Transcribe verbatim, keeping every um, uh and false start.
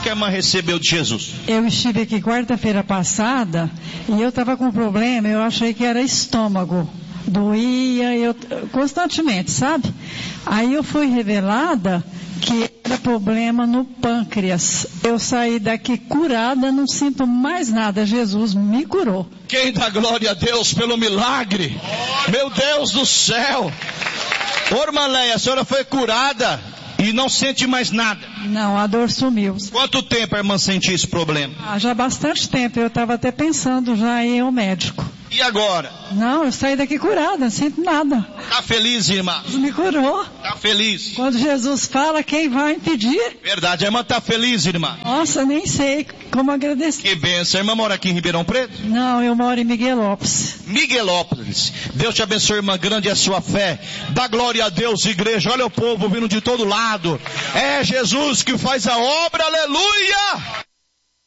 que a irmã recebeu de Jesus? Eu estive aqui quarta-feira passada e eu estava com um problema, eu achei que era estômago. Doía eu, constantemente, sabe? Aí eu fui revelada que era problema no pâncreas. Eu saí daqui curada, não sinto mais nada. Jesus me curou. Quem dá glória a Deus pelo milagre? Meu Deus do céu! Ô, irmã Leia, a senhora foi curada e não sente mais nada? Não, a dor sumiu. Quanto tempo a irmã sentia esse problema? Ah, já há bastante tempo. Eu estava até pensando já em ir ao médico. E agora? Não, eu saí daqui curada, não sinto nada. Tá feliz, irmã? Jesus me curou. Tá feliz? Quando Jesus fala, quem vai impedir? Verdade, a irmã tá feliz, irmã? Nossa, nem sei como agradecer. Que bênção. A irmã mora aqui em Ribeirão Preto? Não, eu moro em Miguelópolis. Miguelópolis. Deus te abençoe, irmã, grande é a sua fé. Dá glória a Deus, igreja. Olha o povo vindo de todo lado. É Jesus que faz a obra, aleluia!